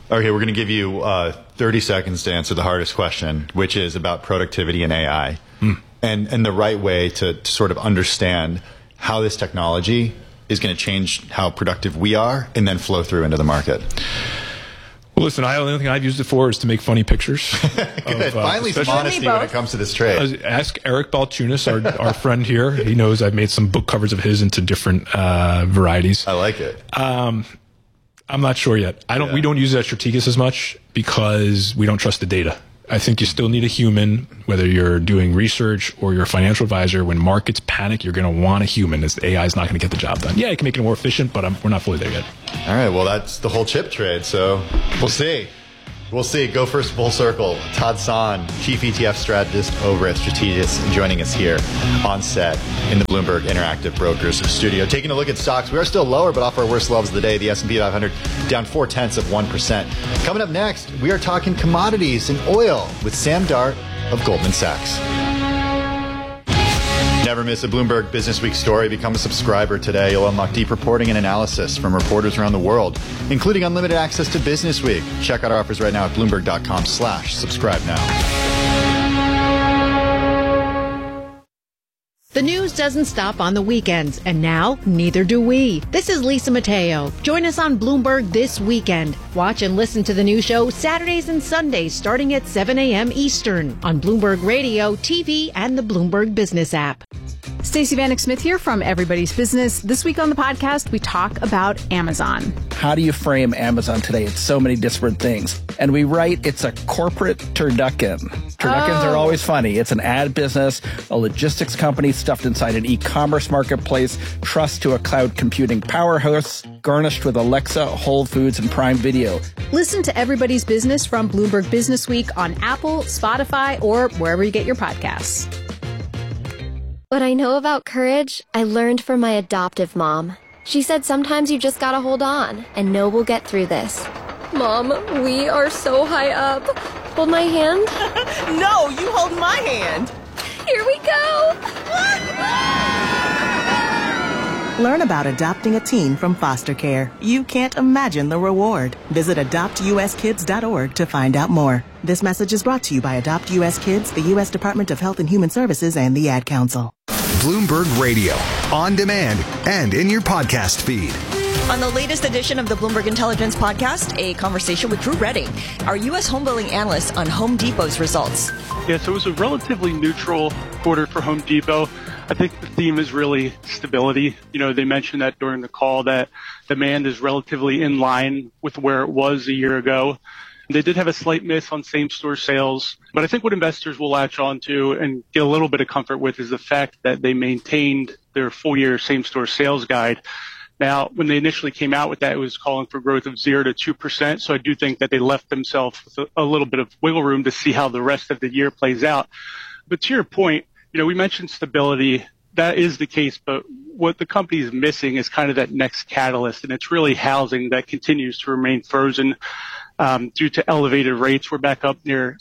Okay, we're going to give you 30 seconds to answer the hardest question, which is about productivity and AI, and the right way to sort of understand how this technology is going to change how productive we are and then flow through into the market. Well, listen, the only thing I've used it for is to make funny pictures. Good. Finally, some honesty when it comes to this trade. Ask Eric Balchunas, our friend here. He knows I've made some book covers of his into different varieties. I like it. I'm not sure yet. We don't use it at Strategas as much because we don't trust the data. I think you still need a human, whether you're doing research or you're a financial advisor. When markets panic, you're going to want a human, as the AI is not going to get the job done. Yeah, it can make it more efficient, but we're not fully there yet. All right, well, that's the whole chip trade, so we'll see. We'll see. Go first full circle. Todd Son, Chief ETF Strategist over at Strategas, joining us here on set in the Bloomberg Interactive Brokers studio. Taking a look at stocks, we are still lower, but off our worst levels of the day. The S&P 500 down 0.4%. Coming up next, we are talking commodities and oil with Sam Dart of Goldman Sachs. Never miss a Bloomberg Business Week story. Become a subscriber today. You'll unlock deep reporting and analysis from reporters around the world, including unlimited access to Business Week. Check out our offers right now at Bloomberg.com/subscribe now. The news doesn't stop on the weekends, and now neither do we. This is Lisa Mateo. Join us on Bloomberg this weekend. Watch and listen to the new show Saturdays and Sundays starting at 7 a.m. Eastern on Bloomberg Radio, TV, and the Bloomberg Business app. Stacey Vanek Smith here from Everybody's Business. This week on the podcast, we talk about Amazon. How do you frame Amazon today? It's so many disparate things. And we write it's a corporate turducken. Turduckens are always funny. It's an ad business, a logistics company stuffed inside an e-commerce marketplace, trust to a cloud computing powerhouse, garnished with Alexa, Whole Foods, and Prime Video. Listen to Everybody's Business from Bloomberg Business Week on Apple, Spotify, or wherever you get your podcasts. What I know about courage, I learned from my adoptive mom. She said sometimes you just gotta hold on and know we'll get through this. Mom, we are so high up. Hold my hand. No, you hold my hand. Here we go. Learn about adopting a teen from foster care. You can't imagine the reward. Visit adoptuskids.org to find out more. This message is brought to you by Adopt U.S. Kids, the U.S. Department of Health and Human Services, and the Ad Council. Bloomberg Radio, on demand and in your podcast feed. On the latest edition of the Bloomberg Intelligence Podcast, a conversation with Drew Redding, our U.S. homebuilding analyst, on Home Depot's results. Yeah, so it was a relatively neutral quarter for Home Depot. I think the theme is really stability. You know, they mentioned that during the call that demand is relatively in line with where it was a year ago. They did have a slight miss on same-store sales, but I think what investors will latch on to and get a little bit of comfort with is the fact that they maintained their full-year same-store sales guide. Now, when they initially came out with that, it was calling for growth of 0 to 2%, so I do think that they left themselves with a little bit of wiggle room to see how the rest of the year plays out. But to your point, you know, we mentioned stability. That is the case, but what the company is missing is kind of that next catalyst, and it's really housing that continues to remain frozen due to elevated rates. We're back up near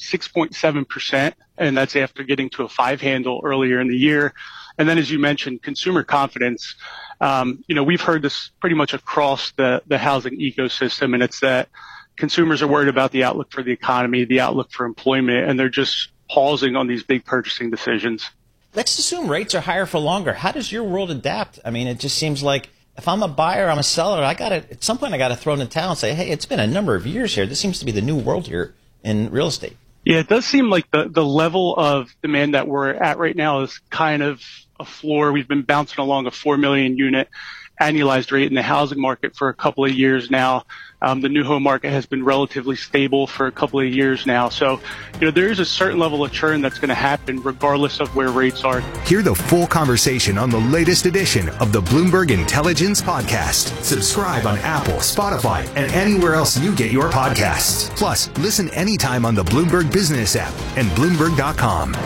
6.7%, and that's after getting to a 5 handle earlier in the year. And then, as you mentioned, consumer confidence. You know, we've heard this pretty much across the housing ecosystem, and it's that consumers are worried about the outlook for the economy, the outlook for employment, and they're just pausing on these big purchasing decisions. Let's assume rates are higher for longer. How does your world adapt? I mean, it just seems like if I'm a buyer, I'm a seller, at some point I got to throw in the towel and say, hey, it's been a number of years here. This seems to be the new world here in real estate. Yeah, it does seem like the level of demand that we're at right now is kind of a floor. We've been bouncing along a 4 million unit annualized rate in the housing market for a couple of years now. The new home market has been relatively stable for a couple of years now. So, you know, there is a certain level of churn that's going to happen regardless of where rates are. Hear the full conversation on the latest edition of the Bloomberg Intelligence Podcast. Subscribe on Apple, Spotify, and anywhere else you get your podcasts. Plus, listen anytime on the Bloomberg Business app and Bloomberg.com.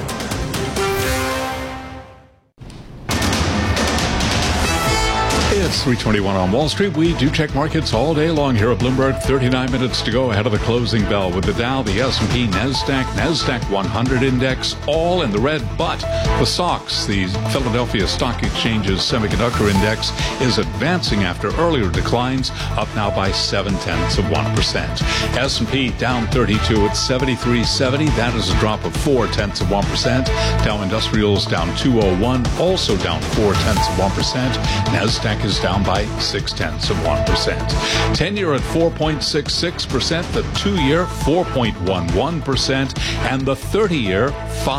It's 3:21 on Wall Street. We do check markets all day long here at Bloomberg. 39 minutes to go ahead of the closing bell with the Dow, the S&P, NASDAQ 100 index, all in the red. But the SOX, the Philadelphia Stock Exchange's semiconductor index, is advancing after earlier declines, up now by 0.7%. S&P down 32 at 73.70. That is a drop of 0.4%. Dow Industrials down 201, also down 0.4%. NASDAQ is down by 0.6%. 10-year at 4.66%, the 2-year 4.11%, and the 30-year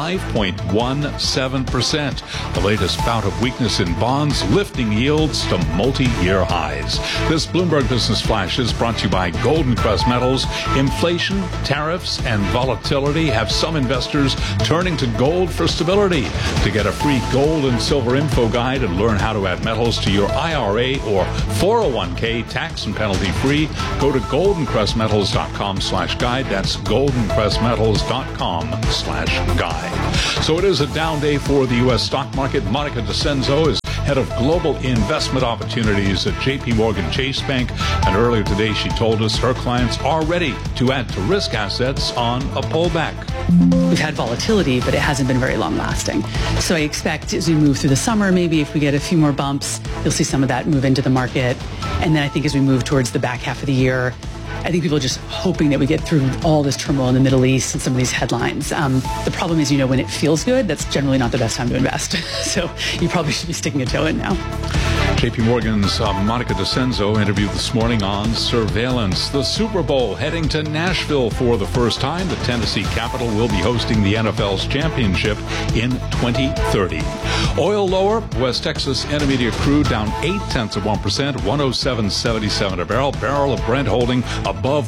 5.17%. The latest bout of weakness in bonds lifting yields to multi-year highs. This Bloomberg Business Flash is brought to you by Golden Crest Metals. Inflation, tariffs, and volatility have some investors turning to gold for stability. To get a free gold and silver info guide and learn how to add metals to your IRA or 401k tax and penalty free, go to goldencrestmetals.com/guide. That's goldencrestmetals.com/guide. So it is a down day for the U.S. stock market. Monica DeCenzo is head of global investment opportunities at JP Morgan Chase Bank. And earlier today, she told us her clients are ready to add to risk assets on a pullback. We've had volatility, but it hasn't been very long lasting. So I expect as we move through the summer, maybe if we get a few more bumps, you'll see some of that move into the market. And then I think as we move towards the back half of the year, I think people are just hoping that we get through all this turmoil in the Middle East and some of these headlines. The problem is, when it feels good, that's generally not the best time to invest. So you probably should be sticking a toe in now. JP Morgan's Monica DeCenzo interviewed this morning on surveillance. The Super Bowl heading to Nashville for the first time. The Tennessee Capitol will be hosting the NFL's championship in 2030. Oil lower. West Texas Intermediate crude down 0.8%, 107.77 a barrel. Barrel of Brent holding above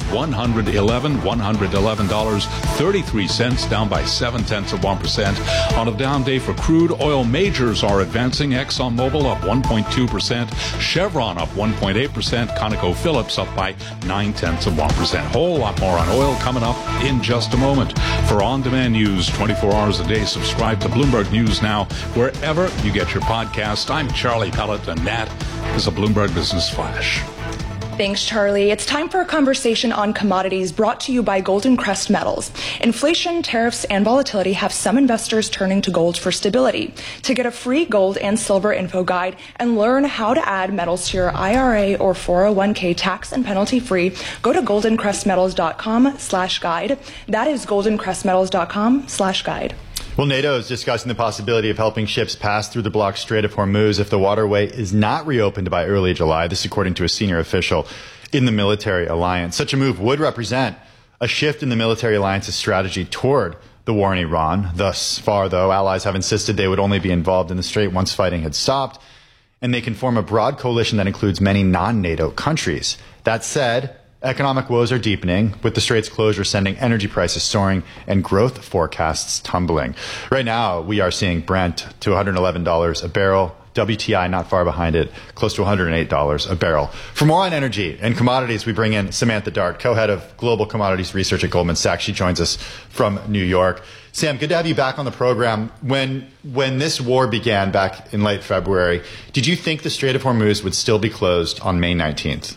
$111.33, down by 0.7%. On a down day for crude, oil majors are advancing. ExxonMobil up 1.2%. Chevron up 1.8%. ConocoPhillips up by 0.9%. Whole lot more on oil coming up in just a moment. For on-demand news 24 hours a day, subscribe to Bloomberg News Now wherever you get your podcast. I'm Charlie Pellet, and that is a Bloomberg Business Flash. Thanks, Charlie. It's time for a conversation on commodities brought to you by Golden Crest Metals. Inflation, tariffs, and volatility have some investors turning to gold for stability. To get a free gold and silver info guide and learn how to add metals to your IRA or 401k tax and penalty free, go to goldencrestmetals.com/guide. That is goldencrestmetals.com/guide. Well, NATO is discussing the possibility of helping ships pass through the blocked Strait of Hormuz if the waterway is not reopened by early July. This according to a senior official in the military alliance. Such a move would represent a shift in the military alliance's strategy toward the war in Iran. Thus far, though, allies have insisted they would only be involved in the strait once fighting had stopped, and they can form a broad coalition that includes many non-NATO countries. That said, economic woes are deepening, with the strait's closure sending energy prices soaring and growth forecasts tumbling. Right now, we are seeing Brent to $111 a barrel, WTI not far behind it, close to $108 a barrel. For more on energy and commodities, we bring in Samantha Dart, co-head of Global Commodities Research at Goldman Sachs. She joins us from New York. Sam, good to have you back on the program. When this war began back in late February, did you think the Strait of Hormuz would still be closed on May 19th?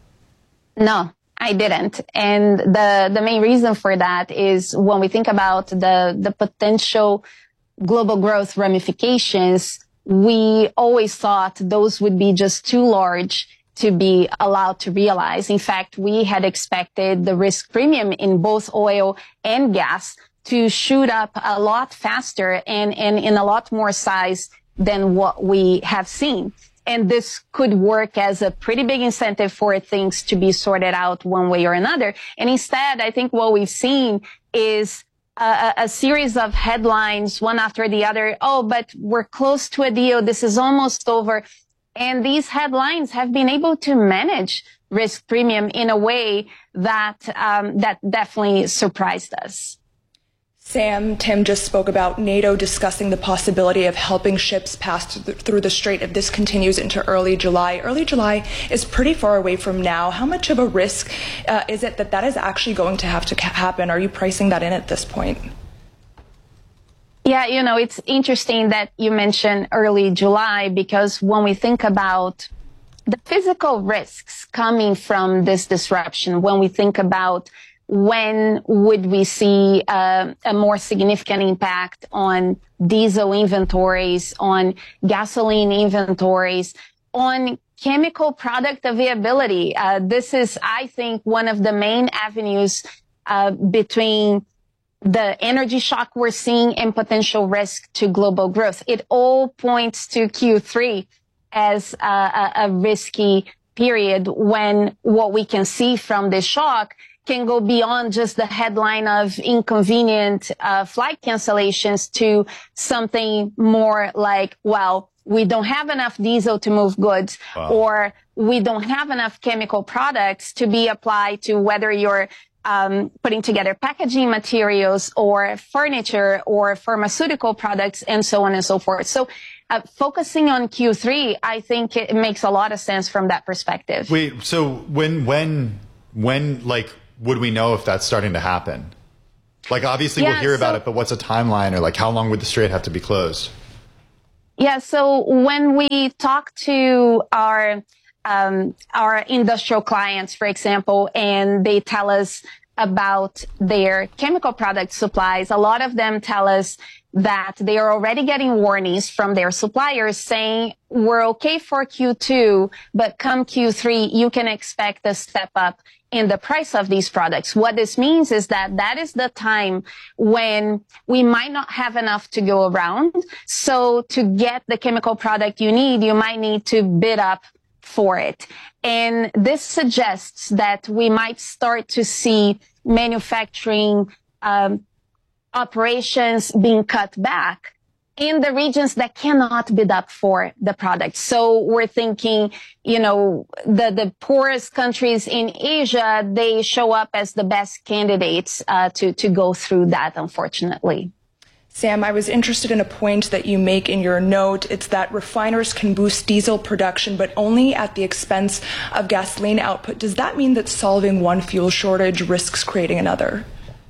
No, I didn't. And the main reason for that is when we think about the potential global growth ramifications, we always thought those would be just too large to be allowed to realize. In fact, we had expected the risk premium in both oil and gas to shoot up a lot faster and in a lot more size than what we have seen. And this could work as a pretty big incentive for things to be sorted out one way or another. And instead, I think what we've seen is a series of headlines, one after the other. Oh, but we're close to a deal. This is almost over. And these headlines have been able to manage risk premium in a way that that definitely surprised us. Sam, Tim just spoke about NATO discussing the possibility of helping ships pass through the strait if this continues into early July. Early July is pretty far away from now. How much of a risk is it that is actually going to have to happen? Are you pricing that in at this point? Yeah, it's interesting that you mentioned early July, because when we think about the physical risks coming from this disruption, when we think about when would we see a more significant impact on diesel inventories, on gasoline inventories, on chemical product availability. This is, I think, one of the main avenues between the energy shock we're seeing and potential risk to global growth. It all points to Q3 as a risky period, when what we can see from this shock can go beyond just the headline of inconvenient flight cancellations to something more like, well, we don't have enough diesel to move goods, or we don't have enough chemical products to be applied to whether you're putting together packaging materials or furniture or pharmaceutical products and so on and so forth. So focusing on Q3, I think it makes a lot of sense from that perspective. Wait, so when like, would we know if that's starting to happen? Like, obviously we'll hear about it, but what's a timeline, or like how long would the strait have to be closed? Yeah, so when we talk to our industrial clients, for example, and they tell us about their chemical product supplies, a lot of them tell us that they are already getting warnings from their suppliers saying, we're okay for Q2, but come Q3, you can expect a step up in the price of these products. What this means is that is the time when we might not have enough to go around. So to get the chemical product you need, you might need to bid up for it. And this suggests that we might start to see manufacturing operations being cut back in the regions that cannot bid up for the product. So we're thinking, the poorest countries in Asia, they show up as the best candidates to go through that, unfortunately. Sam, I was interested in a point that you make in your note. It's that refiners can boost diesel production, but only at the expense of gasoline output. Does that mean that solving one fuel shortage risks creating another?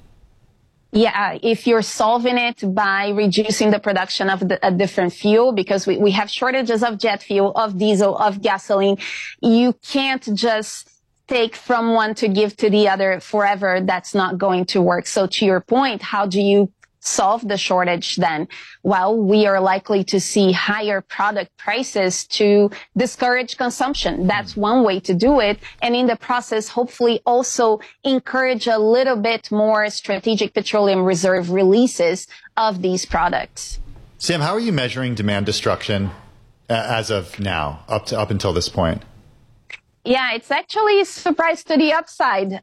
Yeah, if you're solving it by reducing the production of a different fuel, because we have shortages of jet fuel, of diesel, of gasoline, you can't just take from one to give to the other forever. That's not going to work. So to your point, how do you solve the shortage then? Well, we are likely to see higher product prices to discourage consumption. That's one way to do it. And in the process, hopefully also encourage a little bit more strategic petroleum reserve releases of these products. Sam, how are you measuring demand destruction as of now, up until this point? Yeah, it's actually a surprise to the upside,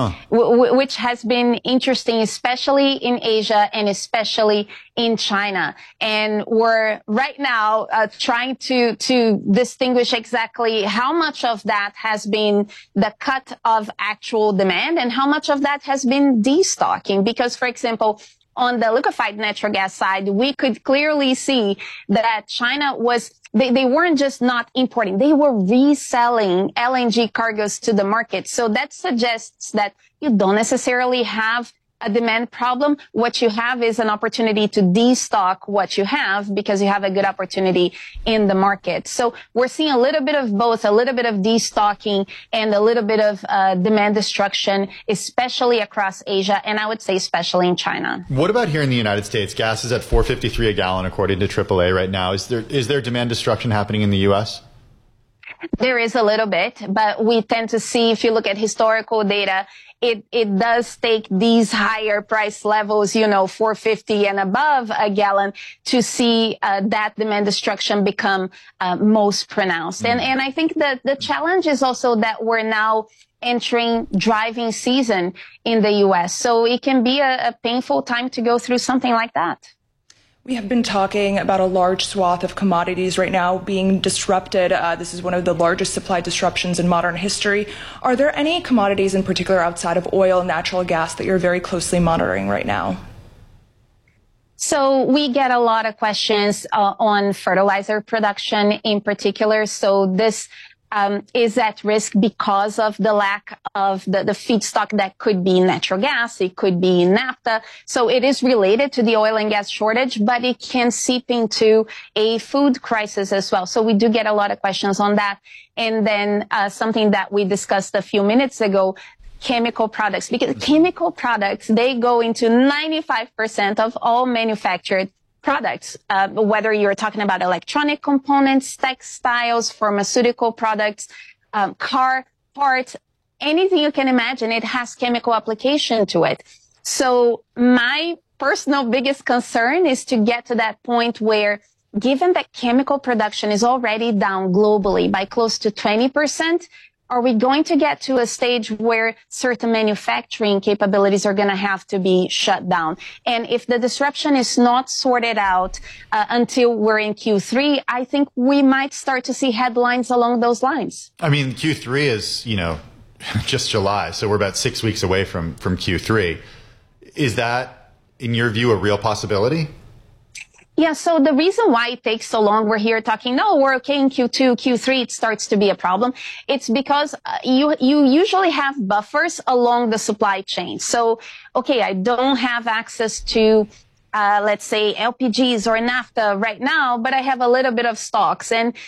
which has been interesting, especially in Asia and especially in China. And we're right now trying to distinguish exactly how much of that has been the cut of actual demand and how much of that has been destocking. Because, for example, on the liquefied natural gas side, we could clearly see that China was, they weren't just not importing, they were reselling LNG cargoes to the market. So that suggests that you don't necessarily have a demand problem. What you have is an opportunity to destock what you have because you have a good opportunity in the market. So we're seeing a little bit of both, a little bit of destocking and a little bit of demand destruction, especially across Asia, and I would say especially in China. What about here in the United States? Gas is at $4.53 a gallon according to AAA right now. Is there demand destruction happening in the U.S.? There is a little bit, but we tend to see, if you look at historical data, it does take these higher price levels, $4.50 and above a gallon to see that demand destruction become most pronounced. And I think that the challenge is also that we're now entering driving season in the U.S. So it can be a painful time to go through something like that. We have been talking about a large swath of commodities right now being disrupted. This is one of the largest supply disruptions in modern history. Are there any commodities in particular outside of oil and natural gas that you're very closely monitoring right now? So we get a lot of questions on fertilizer production in particular. So this is at risk because of the lack of the feedstock that could be natural gas, it could be naphtha. So it is related to the oil and gas shortage, but it can seep into a food crisis as well. So we do get a lot of questions on that. And then something that we discussed a few minutes ago, chemical products, because chemical products, they go into 95% of all manufactured products, whether you're talking about electronic components, textiles, pharmaceutical products, car parts, anything you can imagine, it has chemical application to it. So my personal biggest concern is to get to that point where, given that chemical production is already down globally by close to 20%, are we going to get to a stage where certain manufacturing capabilities are going to have to be shut down? And if the disruption is not sorted out until we're in Q3, I think we might start to see headlines along those lines. I mean, Q3 is, just July, so we're about 6 weeks away from Q3. Is that, in your view, a real possibility? Yeah, so the reason why it takes so long, we're here talking, no, we're okay in Q2, Q3, it starts to be a problem. It's because you usually have buffers along the supply chain. So, okay, I don't have access to, let's say, LPGs or naphtha right now, but I have a little bit of stocks. And